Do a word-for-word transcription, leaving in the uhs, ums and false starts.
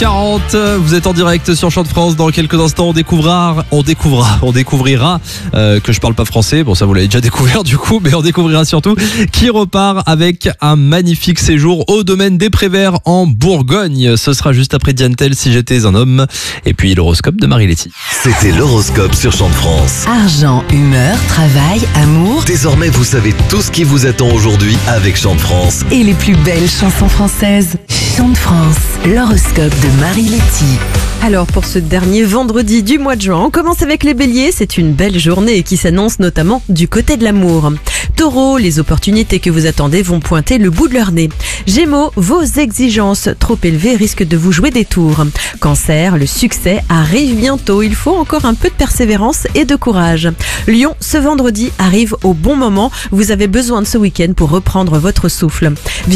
quarante, vous êtes en direct sur Chant de France. Dans quelques instants, on découvrira, on découvrira, on découvrira euh, que je parle pas français. Bon, ça vous l'avez déjà découvert du coup, mais on découvrira surtout qui repart avec un magnifique séjour au domaine des Préverts en Bourgogne. Ce sera juste après Diantel, Si j'étais un homme, et puis l'horoscope de Marie-Letty. C'était l'horoscope sur Chant de France. Argent, humeur, travail, amour Désormais, vous savez tout ce qui vous attend aujourd'hui avec Chant de France. et les plus belles chansons françaises. Chant de France, l'horoscope de Marie-Letty. Alors pour ce dernier vendredi du mois de juin, on commence avec les béliers. C'est une belle journée qui s'annonce notamment du côté de l'amour. Taureau, les opportunités que vous attendez vont pointer le bout de leur nez. Gémeaux, vos exigences trop élevées risquent de vous jouer des tours. Cancer, le succès arrive bientôt. Il faut encore un peu de persévérance et de courage. Lion, ce vendredi arrive au bon moment. Vous avez besoin de ce week-end pour reprendre votre souffle.